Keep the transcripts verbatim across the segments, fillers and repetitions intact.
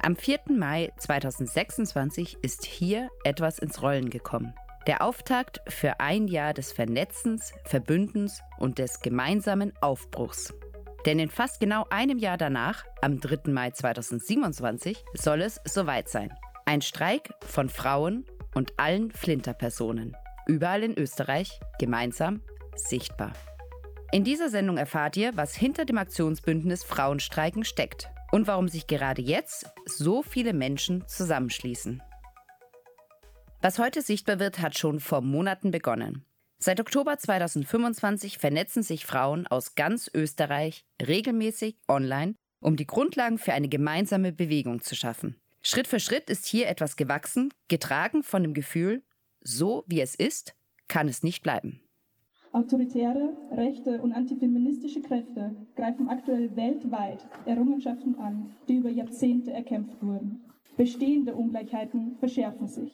Am vierten Mai zweitausendsechsundzwanzig ist hier etwas ins Rollen gekommen. Der Auftakt für ein Jahr des Vernetzens, Verbündens und des gemeinsamen Aufbruchs. Denn in fast genau einem Jahr danach, am dritten Mai zweitausendsiebenundzwanzig, soll es soweit sein. Ein Streik von Frauen und allen Flinter-Personen. Überall in Österreich, gemeinsam, sichtbar. In dieser Sendung erfahrt ihr, was hinter dem Aktionsbündnis Frauenstreiken steckt und warum sich gerade jetzt so viele Menschen zusammenschließen. Was heute sichtbar wird, hat schon vor Monaten begonnen. Seit Oktober zweitausendfünfundzwanzig vernetzen sich Frauen aus ganz Österreich regelmäßig online, um die Grundlagen für eine gemeinsame Bewegung zu schaffen. Schritt für Schritt ist hier etwas gewachsen, getragen von dem Gefühl, so wie es ist, kann es nicht bleiben. Autoritäre, rechte und antifeministische Kräfte greifen aktuell weltweit Errungenschaften an, die über Jahrzehnte erkämpft wurden. Bestehende Ungleichheiten verschärfen sich.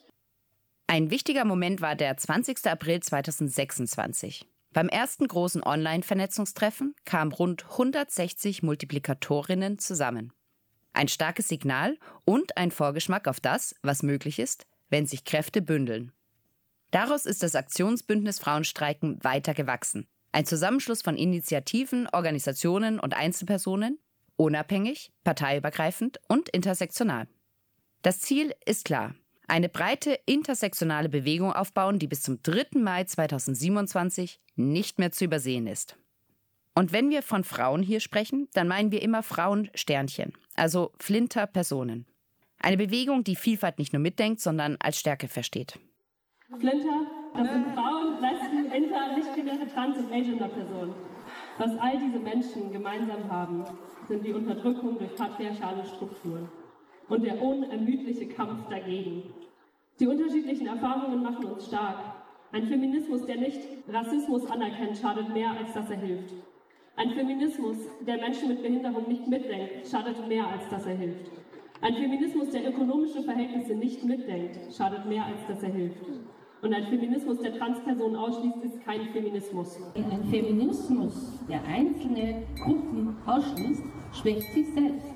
Ein wichtiger Moment war der zwanzigster April zweitausendsechsundzwanzig. Beim ersten großen Online-Vernetzungstreffen kamen rund hundertsechzig Multiplikatorinnen zusammen. Ein starkes Signal und ein Vorgeschmack auf das, was möglich ist, wenn sich Kräfte bündeln. Daraus ist das Aktionsbündnis Frauenstreiken weiter gewachsen. Ein Zusammenschluss von Initiativen, Organisationen und Einzelpersonen, unabhängig, parteiübergreifend und intersektional. Das Ziel ist klar: Eine breite intersektionale Bewegung aufbauen, die bis zum dritten Mai zweitausendsiebenundzwanzig nicht mehr zu übersehen ist. Und wenn wir von Frauen hier sprechen, dann meinen wir immer Frauensternchen, also Flinter-Personen. Eine Bewegung, die Vielfalt nicht nur mitdenkt, sondern als Stärke versteht. Flinter, das sind Frauen, Lesben, Inter, nicht-binäre, Trans- und Agender-Personen. Was all diese Menschen gemeinsam haben, sind die Unterdrückung durch patriarchale Strukturen und der unermüdliche Kampf dagegen. Die unterschiedlichen Erfahrungen machen uns stark. Ein Feminismus, der nicht Rassismus anerkennt, schadet mehr, als dass er hilft. Ein Feminismus, der Menschen mit Behinderung nicht mitdenkt, schadet mehr, als dass er hilft. Ein Feminismus, der ökonomische Verhältnisse nicht mitdenkt, schadet mehr, als dass er hilft. Und ein Feminismus, der Transpersonen ausschließt, ist kein Feminismus. Ein Feminismus, der einzelne Gruppen ausschließt, schwächt sich selbst.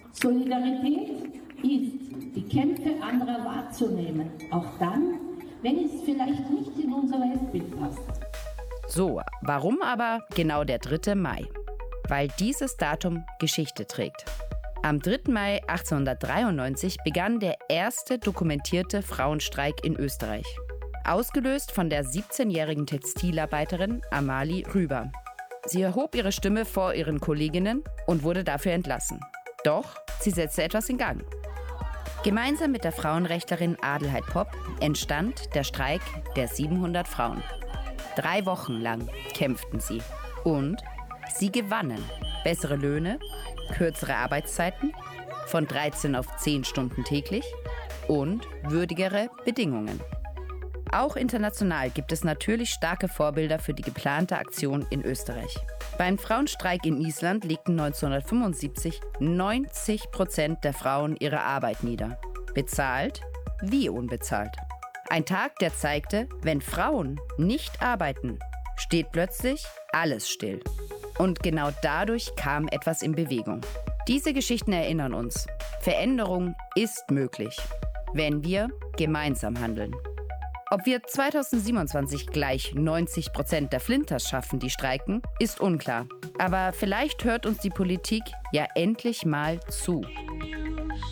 Solidarität ist, die Kämpfe anderer wahrzunehmen, auch dann, wenn es vielleicht nicht in unser Weltbild passt. So, warum aber genau der dritte Mai? Weil dieses Datum Geschichte trägt. Am dritten Mai achtzehnhundertdreiundneunzig begann der erste dokumentierte Frauenstreik in Österreich. Ausgelöst von der siebzehnjährigen Textilarbeiterin Amalie Rüber. Sie erhob ihre Stimme vor ihren Kolleginnen und wurde dafür entlassen. Doch sie setzte etwas in Gang. Gemeinsam mit der Frauenrechtlerin Adelheid Popp entstand der Streik der siebenhundert Frauen. Drei Wochen lang kämpften sie. Und sie gewannen. Bessere Löhne, kürzere Arbeitszeiten, von dreizehn auf zehn Stunden täglich und würdigere Bedingungen. Auch international gibt es natürlich starke Vorbilder für die geplante Aktion in Österreich. Beim Frauenstreik in Island legten neunzehnhundertfünfundsiebzig neunzig Prozent der Frauen ihre Arbeit nieder. Bezahlt wie unbezahlt. Ein Tag, der zeigte, wenn Frauen nicht arbeiten, steht plötzlich alles still. Und genau dadurch kam etwas in Bewegung. Diese Geschichten erinnern uns, Veränderung ist möglich, wenn wir gemeinsam handeln. Ob wir zweitausendsiebenundzwanzig gleich neunzig Prozent der Flinters schaffen, die streiken, ist unklar. Aber vielleicht hört uns die Politik ja endlich mal zu.